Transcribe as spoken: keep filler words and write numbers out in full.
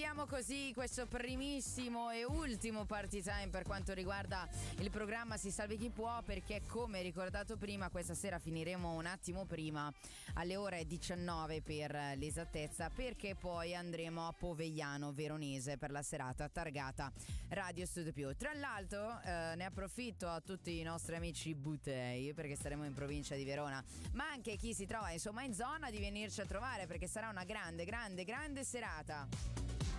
Chiudiamo così questo primissimo e ultimo party time per quanto riguarda il programma Si Salvi Chi Può, perché come ricordato prima questa sera finiremo un attimo prima, alle ore diciannove per l'esattezza, perché poi andremo a Povegliano Veronese per la serata targata Radio Studio Più. Tra l'altro eh, ne approfitto a tutti i nostri amici Butei, perché saremo in provincia di Verona, ma anche chi si trova insomma in zona, di venirci a trovare, perché sarà una grande grande grande serata.